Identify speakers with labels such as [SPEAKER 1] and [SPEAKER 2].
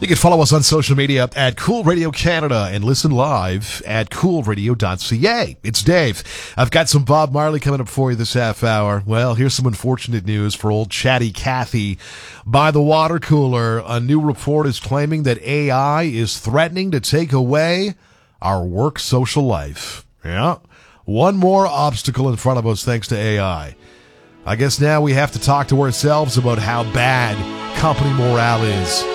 [SPEAKER 1] You can follow us on social media at Cool Radio Canada and listen live at coolradio.ca. It's Dave. I've got some Bob Marley coming up for you this half hour. Well, here's some unfortunate news for old Chatty Cathy. By the water cooler, a new report is claiming that AI is threatening to take away our work social life. Yeah. One more obstacle in front of us thanks to AI. I guess now we have to talk to ourselves about how bad company morale is.